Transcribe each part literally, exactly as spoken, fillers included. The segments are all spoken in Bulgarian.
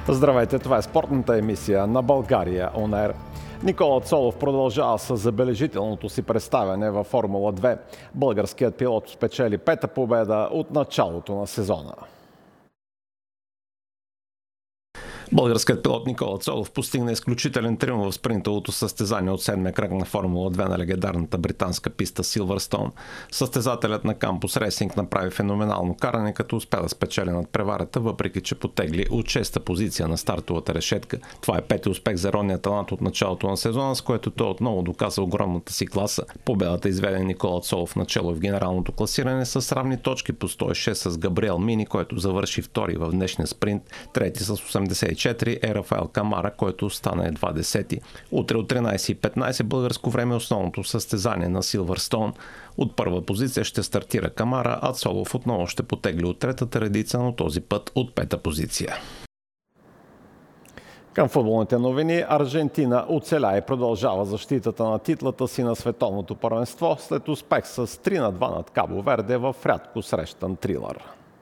Здравейте, това е спортната емисия на България Он Air. Никола Цолов продължава с забележителното си представяне във Формула две. Българският пилот спечели пета победа от началото на сезона. Българският пилот Никола Цолов постигна изключителен триумф в спринтовото състезание от седмия кръг на Формула две на легендарната британска писта Силвърстоун. Състезателят на Кампус Рейсинг направи феноменално каране, като успя да спечели над преварата, въпреки че потегли от шеста позиция на стартовата решетка. Това е пети успех за родния талант от началото на сезона, с което той отново доказа огромната си класа. Победата изведе Никола Цолов начало в генералното класиране с равни точки по сто и шест с Габриел Мини, който завърши втори в днешния спринт, трети с осемдесет и четири е Рафаел Камара, който стана едва десети. Утре от тринайсет и петнайсет българско време основното състезание на Силвърстоун. От първа позиция ще стартира Камара, а Цолов отново ще потегли от третата редица, но този път от пета позиция. Към футболните новини, Аржентина оцеля и продължава защитата на титлата си на световното първенство след успех с три на два над Кабо Верде в рядко срещан трилър.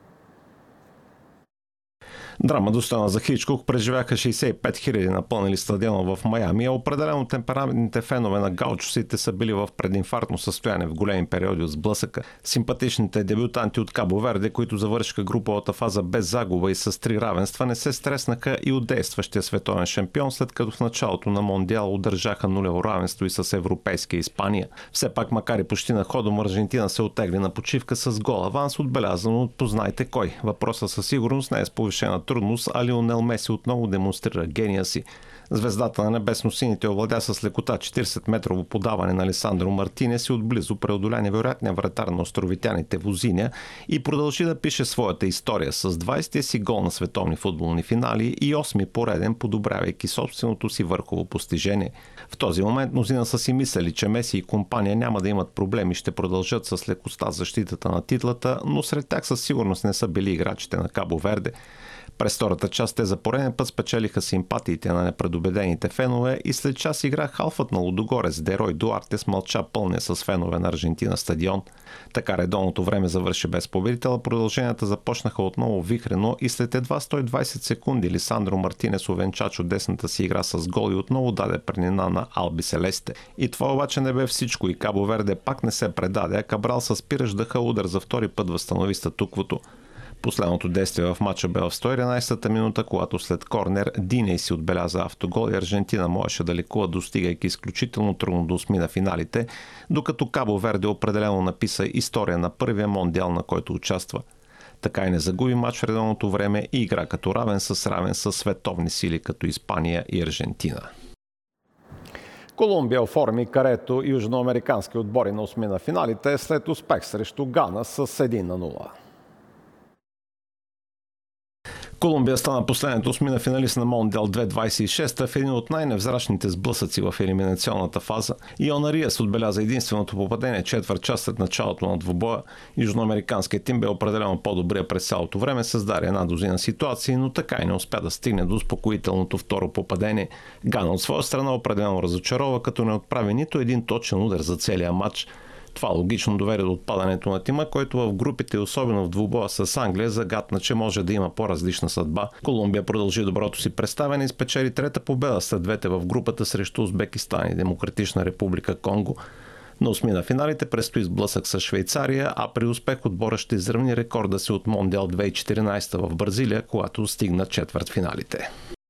Драма достойна за Хичкок преживяха шейсет и пет хиляди напълнили стадиона в Майами, а определено темпераментните фенове на гаучосите са били в прединфарктно състояние в големи периоди от сблъсъка. Симпатичните дебютанти от Кабо Верде, които завършиха груповата фаза без загуба и с три равенства, не се стреснаха и от действащия световен шампион, след като в началото на Мондиал удържаха нулево равенство и с европейска Испания. Все пак, макар и почти на ходом, Аржентина се оттегли на почивка с гол аванс, отбелязано от познайте кой. Въпросът със сигурност не е с повишена трудност, а Лионел Меси отново демонстрира гения си. Звездата на небесно-сините овладя с лекота четирийсет метрово подаване на Алесандро Мартинес и отблизо преодоля невероятния вратар на островитяните Возиня и продължи да пише своята история с двайсетия си гол на световни футболни финали и осми пореден, подобрявайки собственото си върхово постижение. В този момент мнозина са си мислили, че Меси и компания няма да имат проблеми, ще продължат с лекостта защитата на титлата, но сред тях със сигурност не са били играчите на Кабо Верде. През втората част те за пореден път спечелиха симпатиите на непредубедените фенове и след час игра халфът на Лудогорец Дерой Дуартес мълча пълне с фенове на Аржентина стадион. Така редовното време завърши без победител, продълженията започнаха отново вихрено и след едва сто и двайсет секунди Лисандро Мартинес увенча чудесната си игра с гол и отново даде преднина на Алби Селесте. И това обаче не бе всичко и Кабо Верде пак не се предаде, а Кабрал с спиращ дъха удар за втори път възстанови статуквото. Последното действие в матча бе в сто и единайсета минута, когато след корнер Диней си отбеляза автогол и Аржентина можеше да лекува, достигайки изключително трудно до осми на финалите, докато Кабо Верде определено написа история на първия мондиал, на който участва. Така и не загуби матч в редовното време и игра като равен с равен с световни сили като Испания и Аржентина. Колумбия оформи карето южноамерикански отбори на осми на финалите след успех срещу Гана с едно на нула. Колумбия стана последният осмина финалист на Мондиал две хиляди двайсет и шеста в един от най-невзрачните сблъсъци в елиминационната фаза. Иона Риас отбеляза единственото попадение четвърт час след началото на двубоя. Южноамериканският тим бе определено по-добрия през цялото време, създаде една дозина ситуации, но така и не успя да стигне до успокоителното второ попадение. Гана от своя страна определено разочарова, като не отправи нито един точен удар за целия матч. Това логично доведе до отпадането на тима, който в групите, особено в двубоя с Англия, загадна, че може да има по-различна съдба. Колумбия продължи доброто си представяне и спечели трета победа след двете в групата срещу Узбекистан и Демократична република Конго. На осми на финалите предстои сблъсък с Швейцария, а при успех отбора ще изравни рекорда си от Мондиал две хиляди и четиринайсета в Бразилия, когато стигна четвъртфиналите.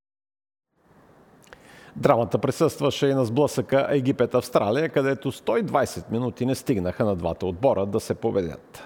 Драмата присъстваше и на сблъсъка Египет-Австралия, където сто и двайсет минути не стигнаха на двата отбора да се победят.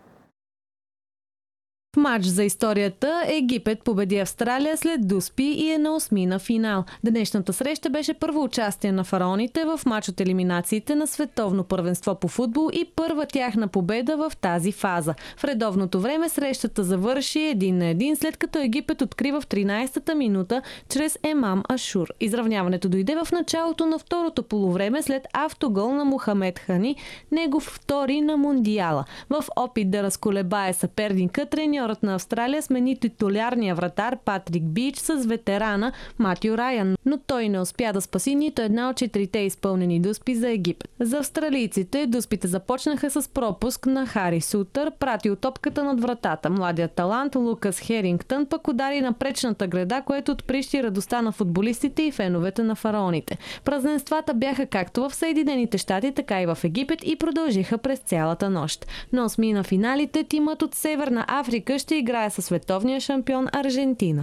В матч за историята Египет победи Австралия след дуспи и е на осми на финал. Днешната среща беше първо участие на фараоните в матч от елиминациите на световно първенство по футбол и първа тяхна победа в тази фаза. В редовното време срещата завърши един на един, след като Египет открива в тринайсетата минута чрез Емам Ашур. Изравняването дойде в началото на второто полувреме след автогол на Мохамед Хани, негов втори на Мондиала. В опит да разколебае съперника, треньор треньорът на Австралия смени титулярния вратар Патрик Бич с ветерана Матю Райан, но той не успя да спаси нито една от четирите изпълнени дуспи за Египет. За австралийците дуспите започнаха с пропуск на Хари Сутър, пратил топката над вратата. Младият талант Лукас Херингтън пък удари на пречната греда, което отприщи радостта на футболистите и феновете на фараоните. Празненствата бяха както в Съединените щати, така и в Египет и продължиха през цялата нощ. На осми на финалите тимът от Северна Африка ще играе със световния шампион Аржентина.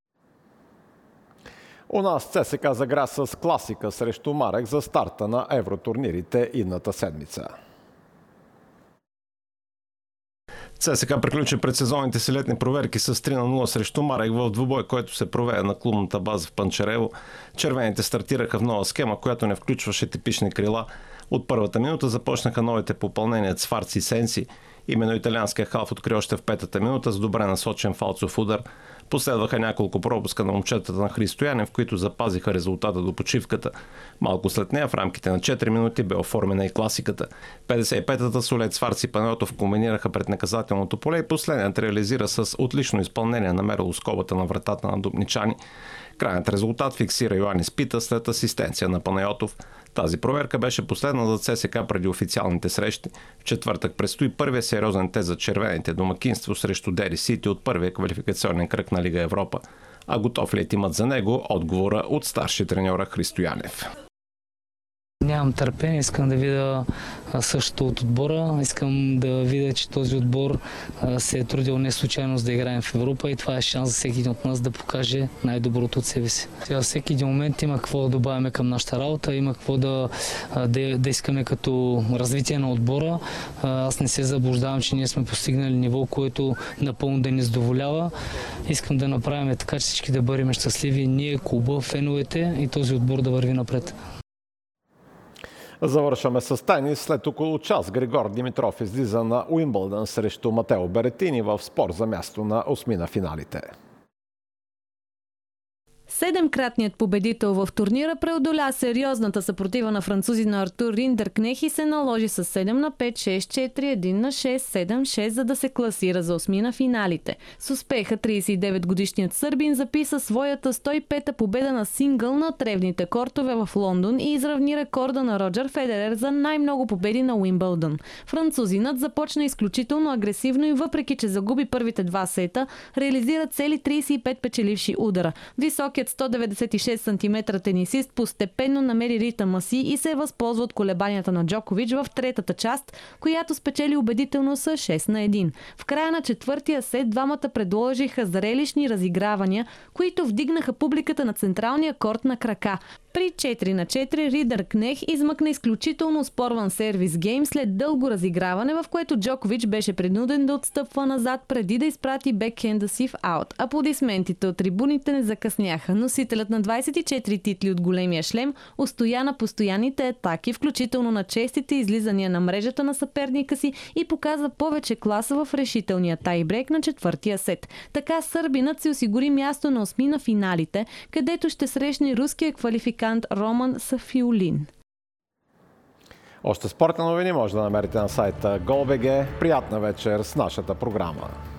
У нас ЦСКА загря с класика срещу Марек за старта на евротурнирите идната седмица. ЦСКА приключи предсезонните си летни проверки с три на нула срещу Марек в двубой, който се проведе на клубната база в Панчарево. Червените стартираха в нова схема, която не включваше типични крила. От първата минута започнаха новите попълнения Цварци и Сенси. Именно италианския халф откри още в петата минута с добре насочен фалцов удар. Последваха няколко пропуска на момчетата на Христо Янев, в които запазиха резултата до почивката. Малко след нея, в рамките на четири минути, бе оформена и класиката. петдесет и петата Солет Цварци и Панайотов комбинираха пред наказателното поле и последният реализира с отлично изпълнение намерило скобата на вратата на дубничани. Крайният резултат фиксира Йоанис Пита след асистенция на Панайотов. Тази проверка беше последна за ЦСКА преди официалните срещи. В четвъртък предстои първия сериозен тест за червените домакинство срещу Дери Сити от първия квалификационен кръг на Лига Европа. А готов ли е тимът за него? Отговора от старши треньора Христо Янев. Нямам търпение, искам да видя същото от отбора. Искам да видя, че този отбор се е трудил не случайно за да играем в Европа и това е шанс за всеки един от нас да покаже най-доброто от себе си. Сега всеки един момент има какво да добавяме към нашата работа, има какво да, да, да искаме като развитие на отбора. Аз не се заблуждавам, че ние сме постигнали ниво, което напълно да ни задоволява. Искам да направим така, че всички да бъдем щастливи, ние, клуба, феновете и този отбор да върви напред. Завършваме с тенис. След около час Григор Димитров излиза на Уимбълдън срещу Матео Беретини в спор за място на осми на финалите. Седемкратният победител в турнира преодоля сериозната съпротива на французина Артур Риндеркнех и се наложи с седем на пет, шест четири, едно на шест, седем шест, за да се класира за осми на финалите. С успеха тридесет и девет годишният сърбин записа своята сто и пета победа на сингъл на тревните кортове в Лондон и изравни рекорда на Роджер Федерер за най-много победи на Уимбълдън. Французинът започна изключително агресивно и въпреки, че загуби първите два сета, реализира цели тридесет и пет печеливши удара. Високият сто деветдесет и шест сантиметра тенисист постепенно намери ритъма си и се възползва от колебанията на Джокович в третата част, която спечели убедително с шест на едно. В края на четвъртия сет двамата предложиха зрелищни разигравания, които вдигнаха публиката на централния корт на крака. При четири на четири Ридеркнех измъкна изключително спорван сервис гейм след дълго разиграване, в което Джокович беше принуден да отстъпва назад преди да изпрати бекхенда си в аут. Аплодисментите от трибуните не закъсняха. Носителят на двадесет и четири титли от големия шлем устоя на постоянните атаки, включително на честите излизания на мрежата на съперника си и показа повече класа в решителния тайбрейк на четвъртия сет. Така сърбинът си осигури място на осми на финалите, където ще срещне руския квалификант Роман Сафиулин. Още спортни новини може да намерите на сайта Гол точка би джи. Приятна вечер с нашата програма.